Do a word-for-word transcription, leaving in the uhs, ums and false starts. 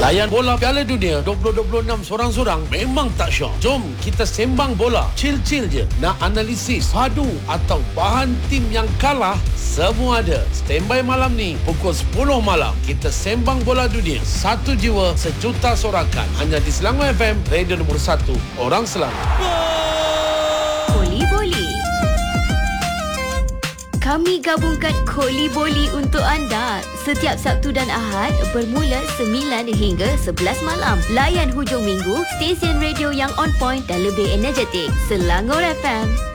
Layan bola Piala Dunia dua ribu dua puluh enam sorang-sorang memang tak syok. Jom kita sembang bola. Chill-chill je. Nak analisis, padu atau bahan tim yang kalah, semua ada. Standby malam ni pukul sepuluh malam. Kita sembang bola dunia. Satu jiwa, sejuta sorakan. Hanya di Selangor F M, radio nombor satu. Orang Selangor. Koli Boli. Kami gabungkan Koli Boli untuk anda setiap Sabtu dan Ahad bermula sembilan hingga sebelas malam. Layan hujung minggu, stesen radio yang on point dan lebih energetik. Selangor F M.